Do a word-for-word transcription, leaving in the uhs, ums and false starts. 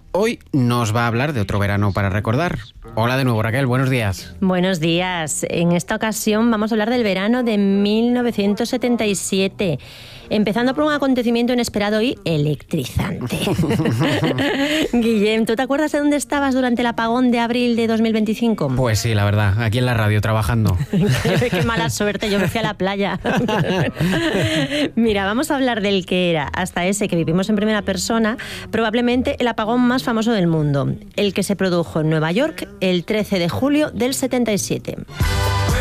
Hoy nos va a hablar de otro verano para recordar. Hola de nuevo, Raquel, buenos días. Buenos días. En esta ocasión vamos a hablar del verano de mil novecientos setenta y siete, empezando por un acontecimiento inesperado y electrizante. Guillem, ¿tú te acuerdas de dónde estabas durante el apagón de abril de dos mil veinticinco? Pues sí, la verdad, aquí en la radio trabajando. qué, qué mala suerte, yo me fui a la playa. Mira, vamos a hablar del que era, hasta ese que vivimos en primera persona, probablemente el apagón más famoso del mundo, el que se produjo en Nueva York el trece de julio del setenta y siete.